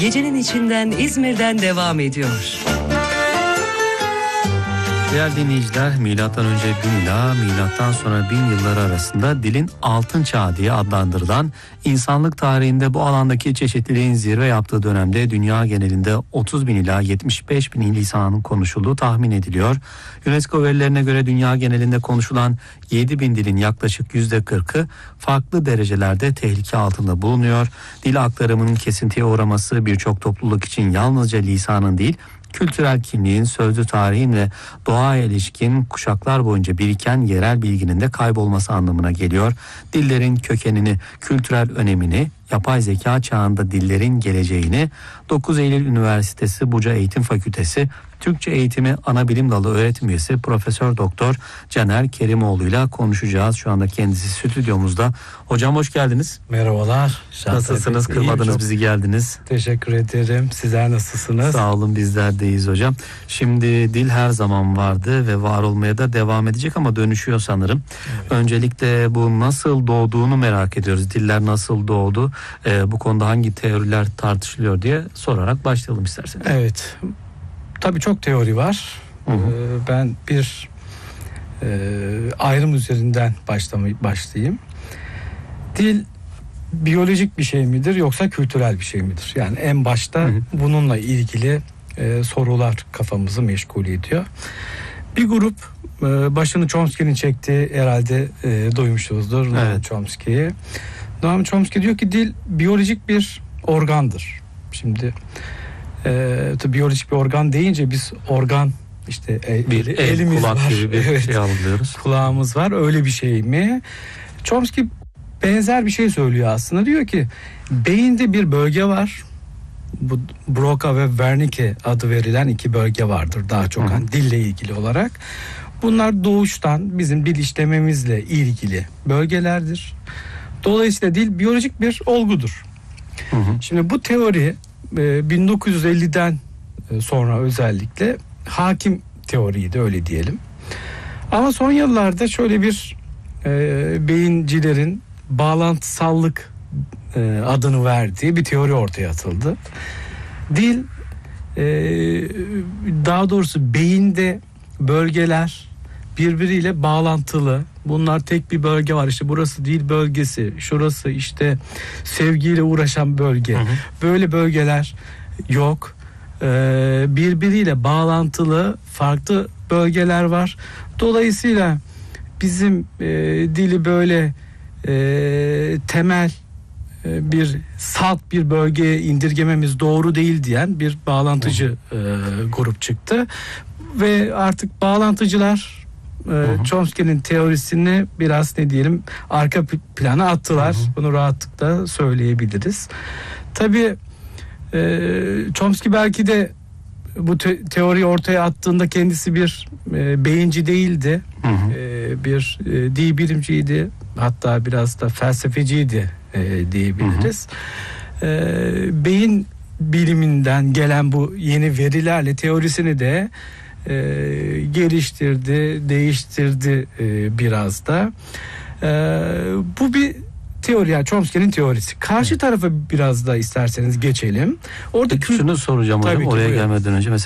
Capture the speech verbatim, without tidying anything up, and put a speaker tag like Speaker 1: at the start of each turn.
Speaker 1: Gecenin içinden İzmir'den devam ediyor.
Speaker 2: Değerli dinleyiciler, milattan önce bin ila milattan sonra bin yılları arasında dilin altın çağı diye adlandırılan, insanlık tarihinde bu alandaki çeşitliliğin zirve yaptığı dönemde dünya genelinde otuz bin ila yetmiş beş bin lisanın konuşulduğu tahmin ediliyor. UNESCO verilerine göre dünya genelinde konuşulan yedi bin dilin yaklaşık yüzde kırkı farklı derecelerde tehlike altında bulunuyor. Dil aktarımının kesintiye uğraması birçok topluluk için yalnızca lisanın değil, kültürel kimliğin, sözlü tarihin ve doğaya ilişkin kuşaklar boyunca biriken yerel bilginin de kaybolması anlamına geliyor. Dillerin kökenini, kültürel önemini, yapay zeka çağında dillerin geleceğini dokuz Eylül Üniversitesi Buca Eğitim Fakültesi Türkçe Eğitimi Anabilim Dalı Öğretim Üyesi Profesör Doktor Caner Kerimoğlu ile konuşacağız. Şu anda kendisi stüdyomuzda. Hocam hoş geldiniz.
Speaker 3: Merhabalar.
Speaker 2: Nasılsınız? Kırmadınız bizi, geldiniz.
Speaker 3: Teşekkür ederim. Sizler nasılsınız?
Speaker 2: Sağ olun, bizler deyiz hocam. Şimdi dil her zaman vardı ve var olmaya da devam edecek ama dönüşüyor sanırım. Evet. Öncelikle bu nasıl doğduğunu merak ediyoruz. Diller nasıl doğdu? Ee, bu konuda hangi teoriler tartışılıyor diye sorarak başlayalım isterseniz.
Speaker 3: Evet. Tabii çok teori var. Hı hı. Ee, ben bir e, ayrım üzerinden başlamay- başlayayım. Dil biyolojik bir şey midir yoksa kültürel bir şey midir? Yani en başta hı hı. bununla ilgili e, sorular kafamızı meşgul ediyor. Bir grup e, başını Chomsky'nin çektiği, herhalde e, duymuşuzdur. Evet. Noam Chomsky'yi. Noam Chomsky diyor ki dil biyolojik bir organdır. Şimdi e, tabii biyolojik bir organ deyince biz organ işte e,
Speaker 2: bir el,
Speaker 3: elimiz
Speaker 2: kulak
Speaker 3: var,
Speaker 2: gibi bir
Speaker 3: evet,
Speaker 2: şey algılıyoruz.
Speaker 3: Kulağımız var, öyle bir şey mi? Chomsky benzer bir şey söylüyor aslında. Diyor ki beyinde bir bölge var. Bu Broca ve Wernicke adı verilen iki bölge vardır daha çok hani dille ilgili olarak. Bunlar doğuştan bizim dil işlememizle ilgili bölgelerdir. Dolayısıyla dil biyolojik bir olgudur. Hı hı. Şimdi bu teori bin dokuz yüz elliden sonra özellikle hakim teoriydi, öyle diyelim. Ama son yıllarda şöyle bir e, beyincilerin bağlantısallık e, adını verdiği bir teori ortaya atıldı. Dil e, daha doğrusu beyinde bölgeler birbiriyle bağlantılı. Bunlar tek bir bölge var. İşte burası dil bölgesi, şurası işte sevgiyle uğraşan bölge. Hı hı. Böyle bölgeler yok. Ee, birbiriyle bağlantılı farklı bölgeler var. Dolayısıyla bizim e, dili böyle e, temel e, bir salt bir bölgeye indirgememiz doğru değil diyen bir bağlantıcı e, grup çıktı. Ve artık bağlantıcılar Hı-hı. Chomsky'nin teorisini biraz ne diyelim arka plana attılar. Hı-hı. Bunu rahatlıkla söyleyebiliriz. Tabii e, Chomsky belki de bu te- teoriyi ortaya attığında kendisi bir e, beyinci değildi. E, bir e, dil bilimciydi. Hatta biraz da felsefeciydi e, diyebiliriz. E, beyin biliminden gelen bu yeni verilerle teorisini de E, geliştirdi, değiştirdi e, biraz da. E, bu bir teori, yani Chomsky'nin teorisi. Karşı tarafa biraz da isterseniz geçelim. Orada
Speaker 2: Peki, şunu soracağım hocam, oraya gelmeden önce mesela